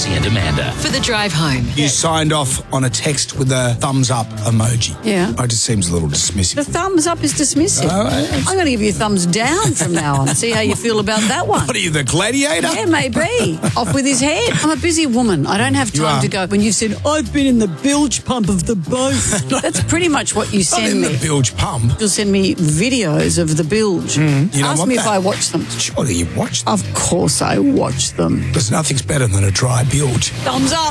Jonesy and Amanda. For the drive home. You signed off on a text with a thumbs up emoji. Yeah. It just seems a little dismissive. The thumbs up is dismissive. I'm going to give you a thumbs down from now on. See how you feel about that one. What are you, the gladiator? Yeah, maybe. Off with his head. I'm a busy woman. I don't have time to go. When you've said, I've been in the bilge pump of the boat. That's pretty much what you send me. The bilge pump. You'll send me videos of the bilge. Ask me if I watch them. Surely you watch them. Of course I watch them. Because nothing's better than a dry bilge. Thumbs up.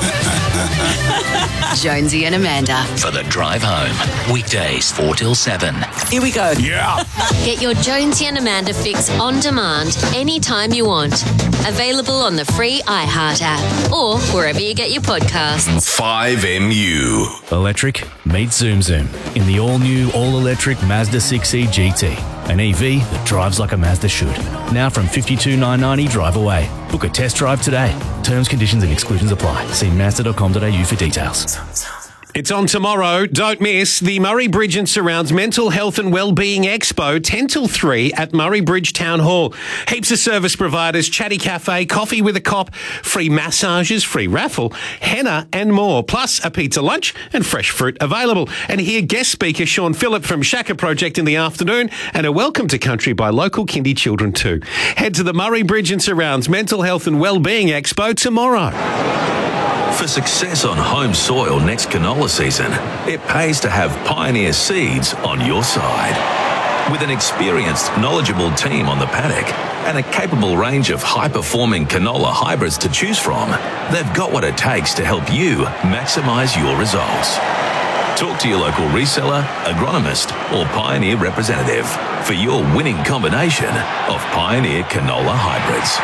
Jonesy and Amanda. For the drive home. Weekdays 4 till 7. Here we go. Yeah. Get your Jonesy and Amanda fix on demand anytime you want. Available on the free iHeart app or wherever you get your podcasts. 5MU. Electric meets Zoom Zoom in the all-new, all-electric Mazda 6e GT. An EV that drives like a Mazda should. Now from $52,990 drive away. Book a test drive today. Terms, conditions and exclusions apply. See Mazda.com.au for details. It's on tomorrow. Don't miss the Murray Bridge and Surrounds Mental Health and Wellbeing Expo, 10 till 3 at Murray Bridge Town Hall. Heaps of service providers, chatty cafe, coffee with a cop, free massages, free raffle, henna and more, plus a pizza lunch and fresh fruit available. And hear guest speaker Sean Phillip from Shaka Project in the afternoon and a welcome to country by local kindy children too. Head to the Murray Bridge and Surrounds Mental Health and Wellbeing Expo tomorrow. For success on home soil next canola season, it pays to have Pioneer Seeds on your side. With an experienced, knowledgeable team on the paddock and a capable range of high-performing canola hybrids to choose from, they've got what it takes to help you maximise your results. Talk to your local reseller, agronomist or Pioneer representative for your winning combination of Pioneer canola hybrids.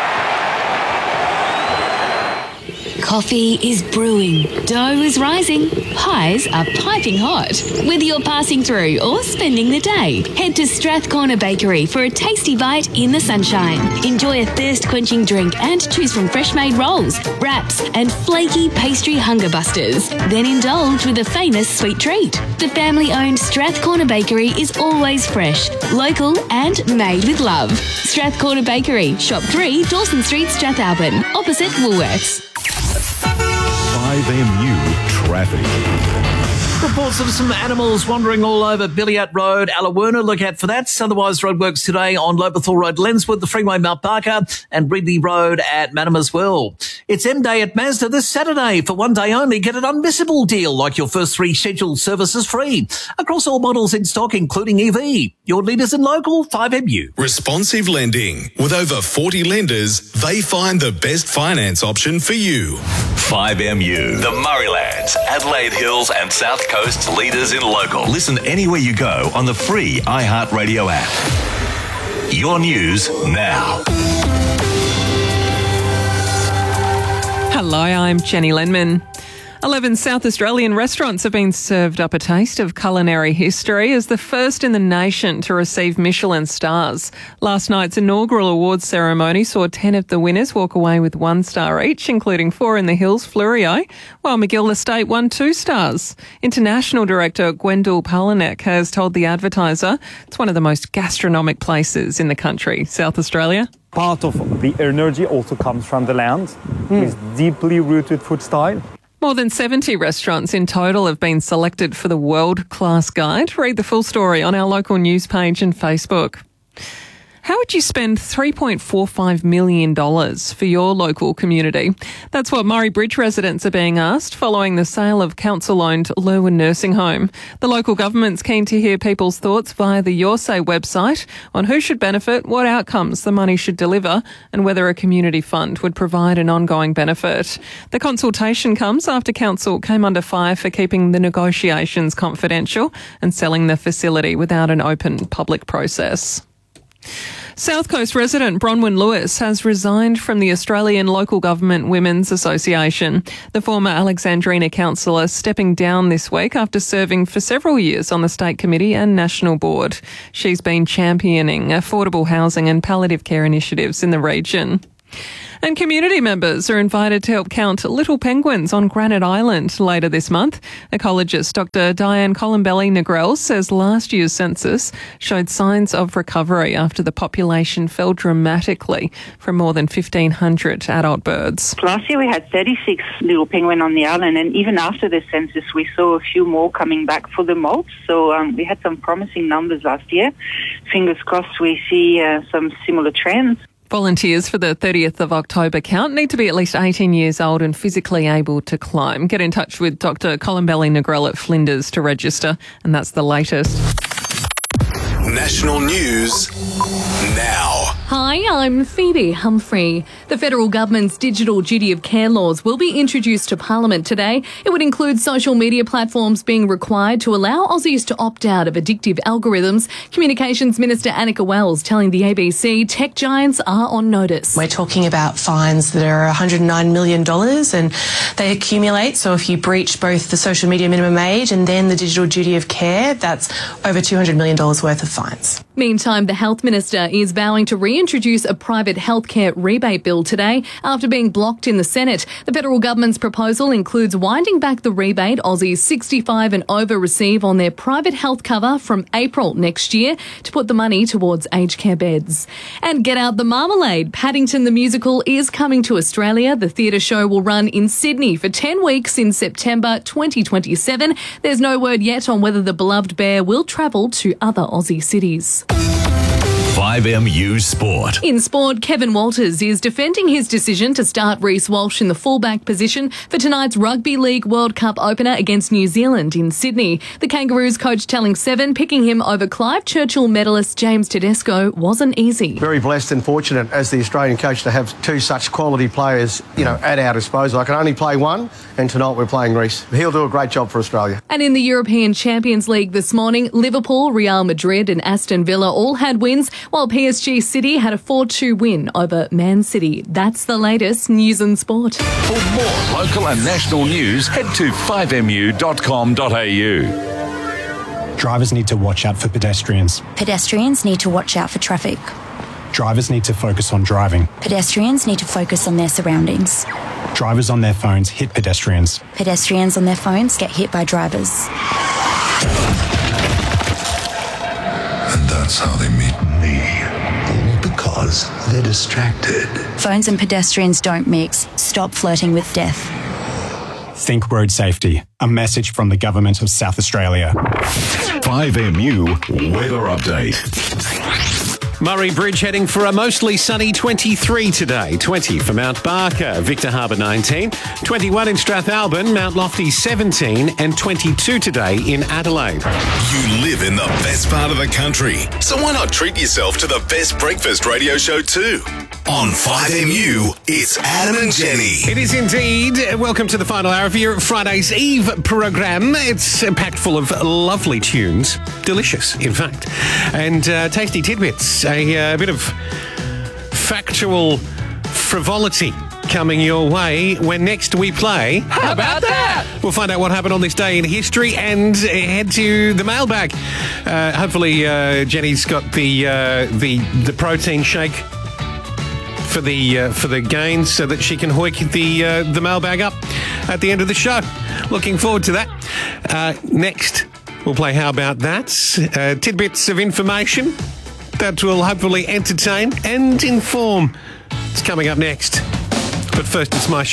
Coffee is brewing, dough is rising, pies are piping hot. Whether you're passing through or spending the day, head to Strathcorner Bakery for a tasty bite in the sunshine. Enjoy a thirst-quenching drink and choose from fresh-made rolls, wraps and flaky pastry hunger busters. Then indulge with a famous sweet treat. The family-owned Strathcorner Bakery is always fresh, local and made with love. Strathcorner Bakery, Shop 3, Dawson Street, Strathalbyn, opposite Woolworths. 5MU Traffic. Reports of some animals wandering all over Billiat Road, Alawerna. Look out for that. Otherwise, roadworks today on Lobethal Road, Lenswood, the Freeway, Mount Barker, and Ridley Road at Madam as well. It's M-Day at Mazda this Saturday. For one day only, get an unmissable deal like your first 3 scheduled services free across all models in stock, including EV. Your leaders in local, 5MU. Responsive lending. With over 40 lenders, they find the best finance option for you. 5MU. The Murraylands, Adelaide Hills and South Coast's leaders in local. Listen anywhere you go on the free iHeartRadio app. Your news now. Hello, I'm Jenny Lenman. 11 South Australian restaurants have been served up a taste of culinary history as the first in the nation to receive Michelin stars. Last night's inaugural awards ceremony saw 10 of the winners walk away with 1 star each, including 4 in the Hills Fleuriot, while McGill Estate won 2 stars. International director Gwendal Palanek has told The Advertiser it's one of the most gastronomic places in the country. South Australia? Part of the energy also comes from the land with deeply rooted food style. More than 70 restaurants in total have been selected for the World Class Guide. Read the full story on our local news page and Facebook. How would you spend $3.45 million for your local community? That's what Murray Bridge residents are being asked following the sale of council-owned Lurwin Nursing Home. The local government's keen to hear people's thoughts via the Your Say website on who should benefit, what outcomes the money should deliver, and whether a community fund would provide an ongoing benefit. The consultation comes after council came under fire for keeping the negotiations confidential and selling the facility without an open public process. South Coast resident Bronwyn Lewis has resigned from the Australian Local Government Women's Association. The former Alexandrina councillor stepping down this week after serving for several years on the State Committee and National Board. She's been championing affordable housing and palliative care initiatives in the region. And community members are invited to help count little penguins on Granite Island later this month. Ecologist Dr. Diane Colombelli-Negrell says last year's census showed signs of recovery after the population fell dramatically from more than 1,500 adult birds. Last year we had 36 little penguin on the island, and even after the census we saw a few more coming back for the molt. So we had some promising numbers last year. Fingers crossed we see some similar trends. Volunteers for the 30th of October count need to be at least 18 years old and physically able to climb. Get in touch with Dr. Colombelli-Negrell at Flinders to register, and that's the latest. National news now. Hi, I'm Phoebe Humphrey. The federal government's digital duty of care laws will be introduced to Parliament today. It would include social media platforms being required to allow Aussies to opt out of addictive algorithms. Communications Minister Annika Wells telling the ABC tech giants are on notice. We're talking about fines that are $109 million and they accumulate. So if you breach both the social media minimum age and then the digital duty of care, that's over $200 million worth of fines. Meantime, the Health Minister is vowing to reintroduce a private healthcare rebate bill today after being blocked in the Senate. The federal government's proposal includes winding back the rebate Aussies 65 and over receive on their private health cover from April next year to put the money towards aged care beds. And get out the marmalade. Paddington the Musical is coming to Australia. The theatre show will run in Sydney for 10 weeks in September 2027. There's no word yet on whether the beloved bear will travel to other Aussie cities. 5MU Sport. In sport, Kevin Walters is defending his decision to start Reece Walsh in the fullback position for tonight's Rugby League World Cup opener against New Zealand in Sydney. The Kangaroos coach telling Seven picking him over Clive Churchill medalist James Tedesco wasn't easy. Very blessed and fortunate as the Australian coach to have two such quality players, at our disposal. I can only play one, and tonight we're playing Reece. He'll do a great job for Australia. And in the European Champions League this morning, Liverpool, Real Madrid and Aston Villa all had wins, while PSG City had a 4-2 win over Man City. That's the latest news and sport. For more local and national news, head to 5mu.com.au. Drivers need to watch out for pedestrians. Pedestrians need to watch out for traffic. Drivers need to focus on driving. Pedestrians need to focus on their surroundings. Drivers on their phones hit pedestrians. Pedestrians on their phones get hit by drivers. And that's how they meet me. All because they're distracted. Phones and pedestrians don't mix. Stop flirting with death. Think road safety. A message from the Government of South Australia. 5MU Weather Update. Murray Bridge heading for a mostly sunny 23 today. 20 for Mount Barker, Victor Harbour 19, 21 in Strathalbyn, Mount Lofty 17 and 22 today in Adelaide. You live in the best part of the country, so why not treat yourself to the best breakfast radio show too? On 5MU, it's Adam and Jenny. It is indeed. Welcome to the final hour of your Friday's Eve program. It's packed full of lovely tunes. Delicious, in fact. And tasty tidbits. A bit of factual frivolity coming your way when next we play. How about that? We'll find out what happened on this day in history and head to the mailbag. Hopefully, Jenny's got the protein shake for the gains so that she can hoik the mailbag up at the end of the show. Looking forward to that. Next, we'll play How About That? Tidbits of information that will hopefully entertain and inform. It's coming up next. But first, it's my show.